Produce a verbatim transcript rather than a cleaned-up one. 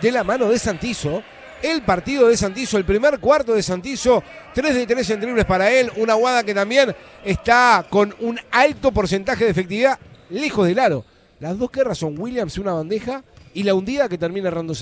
de la mano de Santizo. El partido de Santizo, el primer cuarto de Santizo, tres de tres en triples para él. Una Aguada que también está con un alto porcentaje de efectividad lejos del aro. Las dos guerras son Williams, una bandeja, y la hundida que termina errando